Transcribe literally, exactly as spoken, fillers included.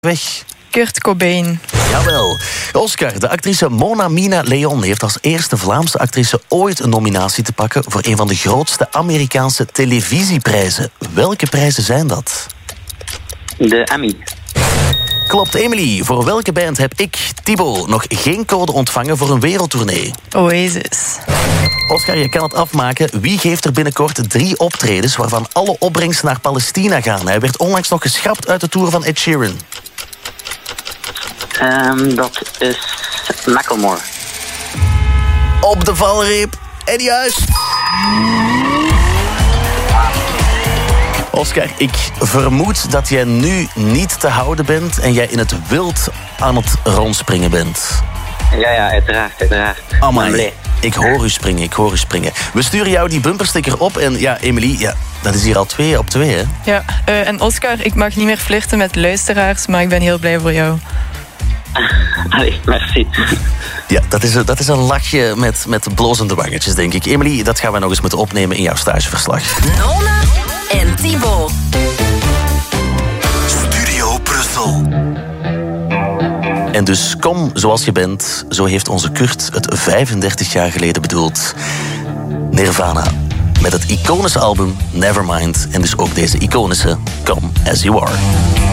weg. Kurt Cobain. Jawel. Oscar, de actrice Mona Mina Leon heeft als eerste Vlaamse actrice ooit een nominatie te pakken voor een van de grootste Amerikaanse televisieprijzen. Welke prijzen zijn dat? De Emmy. Klopt, Emily. Voor welke band heb ik, Thibaut, nog geen code ontvangen voor een wereldtournee? Oasis. Oscar, je kan het afmaken. Wie geeft er binnenkort drie optredens waarvan alle opbrengsten naar Palestina gaan? Hij werd onlangs nog geschrapt uit de tour van Ed Sheeran. Um, dat is Macklemore. Op de valreep. En juist. Oscar, ik vermoed dat jij nu niet te houden bent en jij in het wild aan het rondspringen bent. Ja, ja, uiteraard, uiteraard. Amai, ik hoor u springen, ik hoor u springen. We sturen jou die bumpersticker op en ja, Emily, ja, dat is hier al twee op twee, hè? Ja, uh, en Oscar, ik mag niet meer flirten met luisteraars, maar ik ben heel blij voor jou. Allee, merci. Ja, dat is, dat is een lachje met, met blozende wangetjes, denk ik. Emily, dat gaan we nog eens moeten opnemen in jouw stageverslag. Nona en Thibaut. Studio Brussel. En dus kom zoals je bent, zo heeft onze Kurt het vijfendertig jaar geleden bedoeld. Nirvana. Met het iconische album Nevermind. En dus ook deze iconische Come As You Are.